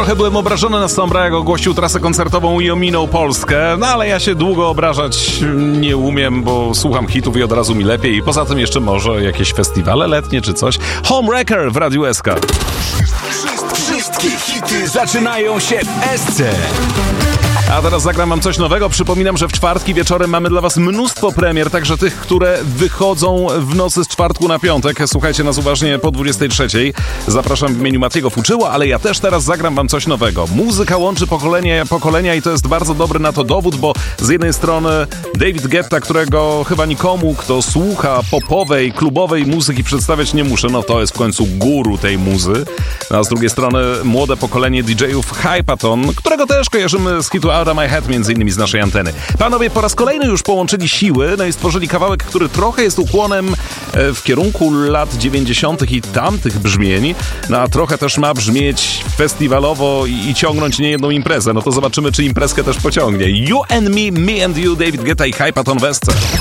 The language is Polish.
trochę byłem obrażony na Stombra, jak ogłosił trasę koncertową i ominął Polskę, no ale ja się długo obrażać nie umiem, bo słucham hitów i od razu mi lepiej. I poza tym jeszcze może jakieś festiwale letnie czy coś. Homewrecker w Radiu SK. Wszystkie hity zaczynają się w SC. A teraz zagram wam coś nowego. Przypominam, że w czwartki wieczorem mamy dla was mnóstwo premier, także tych, które wychodzą w nocy z czwartku na piątek. Słuchajcie nas uważnie po 23. Zapraszam w imieniu Matiego Fuczyła, ale ja też teraz zagram wam coś nowego. Muzyka łączy pokolenia i to jest bardzo dobry na to dowód, bo z jednej strony David Guetta, którego chyba nikomu, kto słucha popowej, klubowej muzyki przedstawiać nie muszę, no to jest w końcu guru tej muzy. A z drugiej strony młode pokolenie DJ-ów Hypaton, którego też kojarzymy z hitu Out of My Head, między innymi z naszej anteny. Panowie po raz kolejny już połączyli siły, no i stworzyli kawałek, który trochę jest ukłonem w kierunku lat 90. i tamtych brzmień, no a trochę też ma brzmieć festiwalowo i ciągnąć niejedną imprezę. No to zobaczymy, czy imprezkę też pociągnie. You and Me, Me and You, David Guetta i Hypaton w SC.